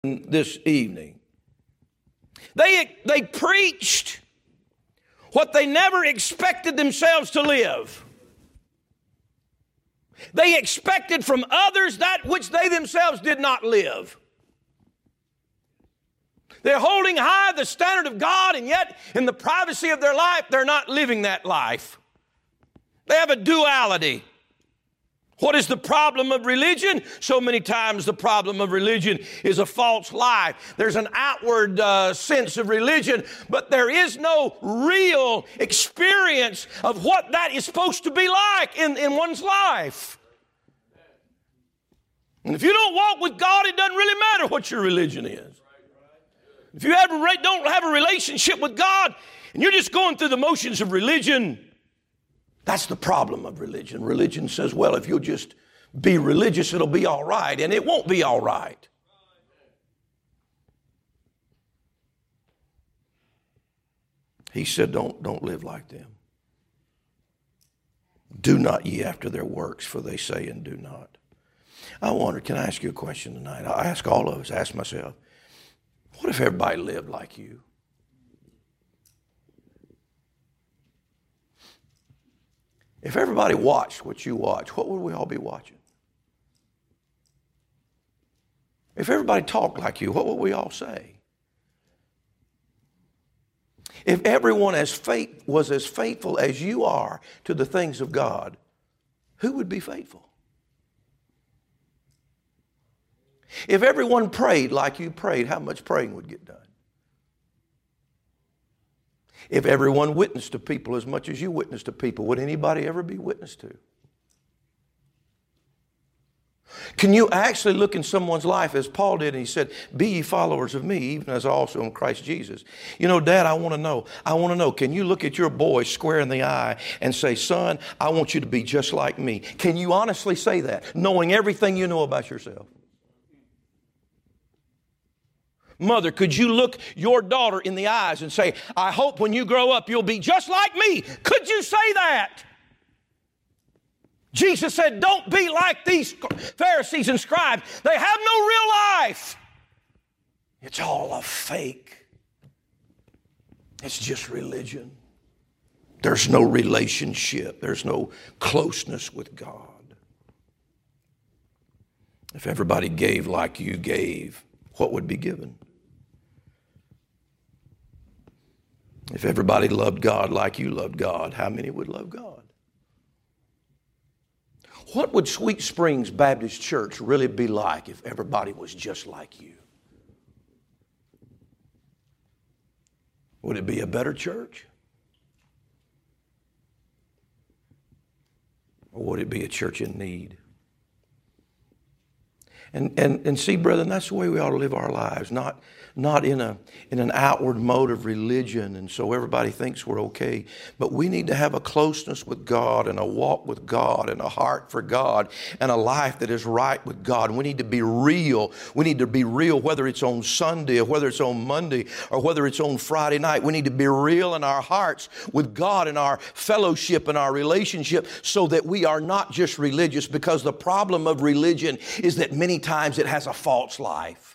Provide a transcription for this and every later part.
this evening. They preached what they never expected themselves to live. They expected from others that which they themselves did not live. They're holding high the standard of God, and yet in the privacy of their life, they're not living that life. They have a duality. What is the problem of religion? So many times the problem of religion is a false life. There's an outward sense of religion, but there is no real experience of what that is supposed to be like in one's life. And if you don't walk with God, it doesn't really matter what your religion is. If you don't have a relationship with God and you're just going through the motions of religion, that's the problem of religion. Religion says, well, if you'll just be religious, it'll be all right. And it won't be all right. He said, don't live like them. Do not ye after their works, for they say and do not. I wonder, can I ask you a question tonight? I ask all of us, ask myself, what if everybody lived like you? If everybody watched what you watch, what would we all be watching? If everybody talked like you, what would we all say? If everyone was as faithful as you are to the things of God, who would be faithful? If everyone prayed like you prayed, how much praying would get done? If everyone witnessed to people as much as you witnessed to people, would anybody ever be witnessed to? Can you actually look in someone's life as Paul did, and he said, be ye followers of me, even as also in Christ Jesus. You know, Dad, I want to know, can you look at your boy square in the eye and say, son, I want you to be just like me? Can you honestly say that, knowing everything you know about yourself? Mother, could you look your daughter in the eyes and say, I hope when you grow up you'll be just like me? Could you say that? Jesus said, don't be like these Pharisees and scribes. They have no real life. It's all a fake. It's just religion. There's no relationship. There's no closeness with God. If everybody gave like you gave, what would be given? If everybody loved God like you loved God, how many would love God? What would Sweet Springs Baptist Church really be like if everybody was just like you? Would it be a better church? Or would it be a church in need? And see, brethren, that's the way we ought to live our lives, not in an outward mode of religion, and so everybody thinks we're okay. But we need to have a closeness with God and a walk with God and a heart for God and a life that is right with God. And we need to be real. We need to be real whether it's on Sunday or whether it's on Monday or whether it's on Friday night. We need to be real in our hearts with God and our fellowship and our relationship so that we are not just religious, because the problem of religion is that many times it has a false life.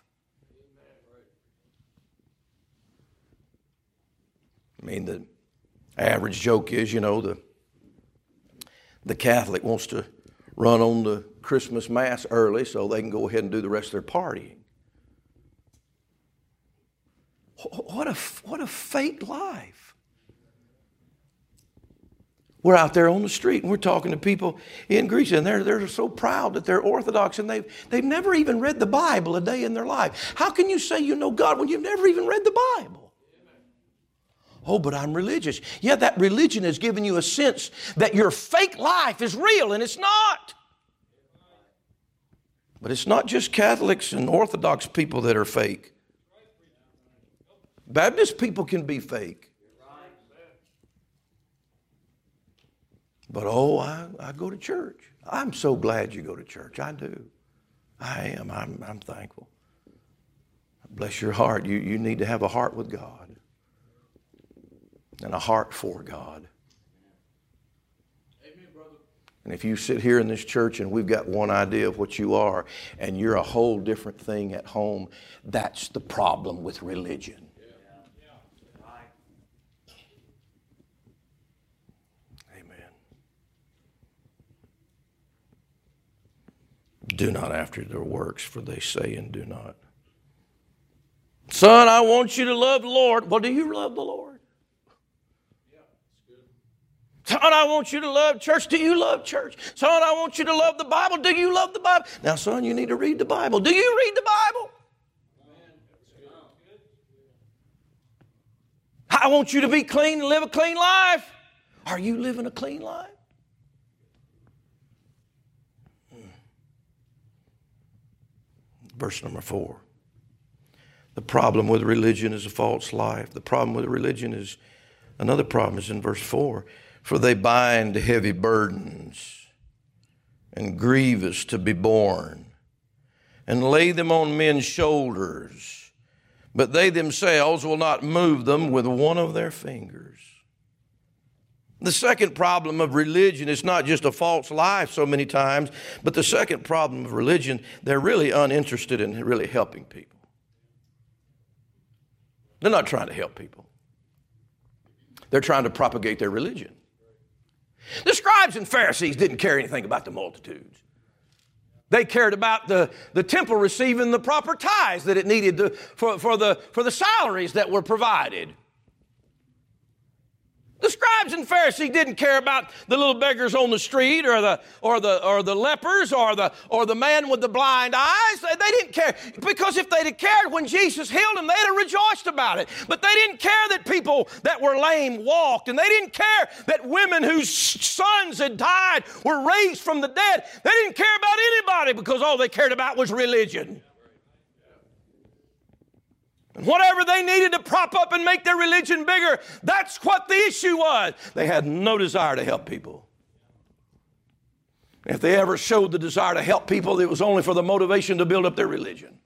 I mean, the average joke is, you know, the Catholic wants to run on the Christmas Mass early so they can go ahead and do the rest of their partying. What a fake life. We're out there on the street and we're talking to people in Greece, and they're so proud that they're Orthodox, and they've never even read the Bible a day in their life. How can you say you know God when you've never even read the Bible? Oh, but I'm religious. Yeah, that religion has given you a sense that your fake life is real, and it's not. But it's not just Catholics and Orthodox people that are fake. Baptist people can be fake. But I go to church. I'm so glad you go to church. I do. I am. I'm thankful. Bless your heart. You need to have a heart with God and a heart for God. Amen, brother. And if you sit here in this church and we've got one idea of what you are, and you're a whole different thing at home, that's the problem with religion. Amen. Do not after their works, for they say and do not. Son, I want you to love the Lord. Well, do you love the Lord? Son, I want you to love church. Do you love church? Son, I want you to love the Bible. Do you love the Bible? Now, son, you need to read the Bible. Do you read the Bible? I want you to be clean and live a clean life. Are you living a clean life? Verse number 4. The problem with religion is a false life. The problem with religion is, another problem is in verse 4. For they bind heavy burdens and grievous to be borne, and lay them on men's shoulders, but they themselves will not move them with one of their fingers. The second problem of religion is not just a false life so many times, but the second problem of religion, they're really uninterested in really helping people. They're not trying to help people. They're trying to propagate their religion. The scribes and Pharisees didn't care anything about the multitudes. They cared about the temple receiving the proper tithes that it needed for the salaries that were provided. The scribes and Pharisees didn't care about the little beggars on the street or the lepers or the man with the blind eyes. They didn't care, because if they'd have cared when Jesus healed them, they'd have rejoiced about it. But they didn't care that people that were lame walked, and they didn't care that women whose sons had died were raised from the dead. They didn't care about anybody, because all they cared about was religion. And whatever they needed to prop up and make their religion bigger, that's what the issue was. They had no desire to help people. If they ever showed the desire to help people, it was only for the motivation to build up their religion.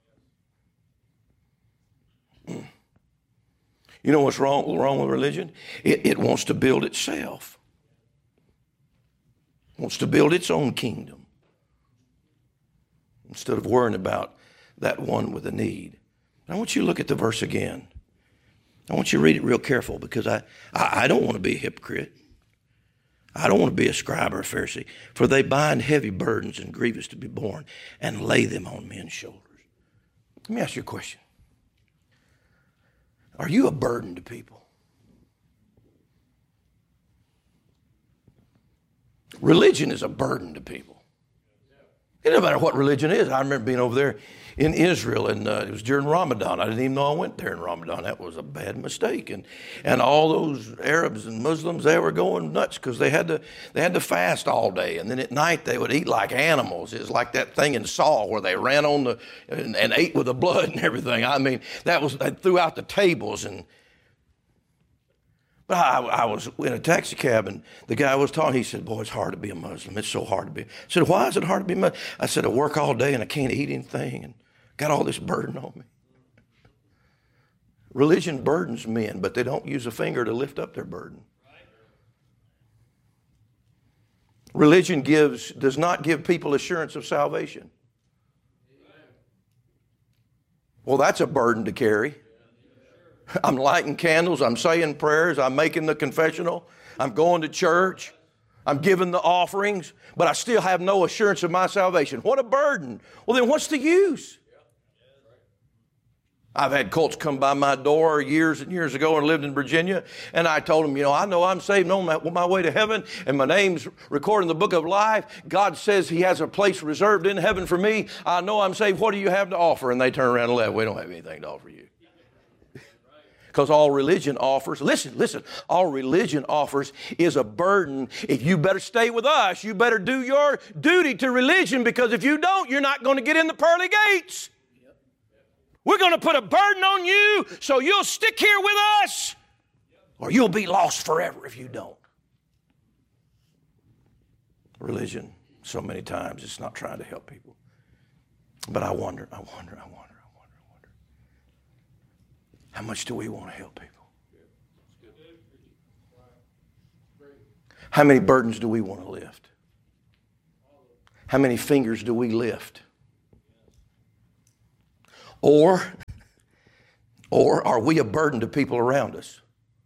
You know what's wrong with religion? It wants to build itself. It wants to build its own kingdom, instead of worrying about that one with a need. I want you to look at the verse again. I want you to read it real careful, because I don't want to be a hypocrite. I don't want to be a scribe or a Pharisee. For they bind heavy burdens and grievous to be borne, and lay them on men's shoulders. Let me ask you a question. Are you a burden to people? Religion is a burden to people. It doesn't matter what religion is. I remember being over there in Israel, and it was during Ramadan. I didn't even know I went there in Ramadan. That was a bad mistake. And all those Arabs and Muslims, they were going nuts, because they had to fast all day, and then at night they would eat like animals. It was like that thing in Saul where they ran on and ate with the blood and everything. I mean, that was throughout the tables. But I was in a taxi cab, and the guy was talking. He said, "Boy, it's hard to be a Muslim. It's so hard to be." I said, "Why is it hard to be a Muslim?" I said, "I work all day and I can't eat anything and got all this burden on me." Religion burdens men, but they don't use a finger to lift up their burden. Religion does not give people assurance of salvation. Well, that's a burden to carry. I'm lighting candles, I'm saying prayers, I'm making the confessional, I'm going to church, I'm giving the offerings, but I still have no assurance of my salvation. What a burden. Well, then what's the use? I've had cults come by my door years and years ago and lived in Virginia, and I told them, I know I'm saved on my way to heaven, and my name's recorded in the book of life. God says He has a place reserved in heaven for me. I know I'm saved. What do you have to offer? And they turn around and left. We don't have anything to offer you. Because all religion offers, listen, all religion offers is a burden. If you better stay with us, you better do your duty to religion, because if you don't, you're not going to get in the pearly gates. We're going to put a burden on you so you'll stick here with us, or you'll be lost forever if you don't. Religion, so many times, it's not trying to help people. But I wonder. How much do we want to help people? How many burdens do we want to lift? How many fingers do we lift? Or are we a burden to people around us?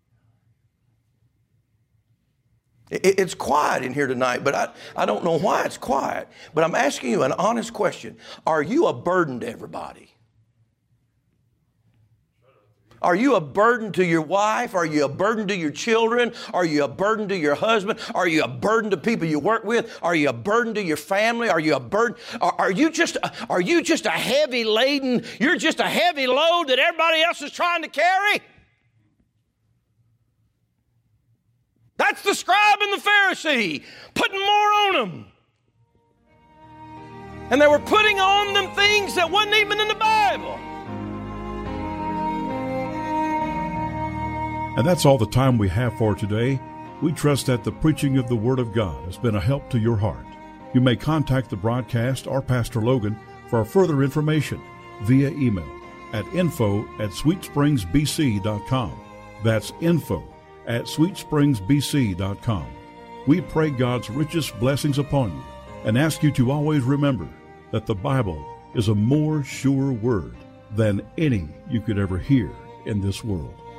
It's quiet in here tonight, but I don't know why it's quiet. But I'm asking you an honest question. Are you a burden to everybody? Are you a burden to your wife? Are you a burden to your children? Are you a burden to your husband? Are you a burden to people you work with? Are you a burden to your family? Are you a burden? Are you just a heavy laden? You're just a heavy load that everybody else is trying to carry? That's the scribe and the Pharisee putting more on them. And they were putting on them things that wasn't even in the Bible. And that's all the time we have for today. We trust that the preaching of the Word of God has been a help to your heart. You may contact the broadcast or Pastor Logan for further information via email at info@sweetspringsbc.com. That's info@sweetspringsbc.com. We pray God's richest blessings upon you and ask you to always remember that the Bible is a more sure word than any you could ever hear in this world.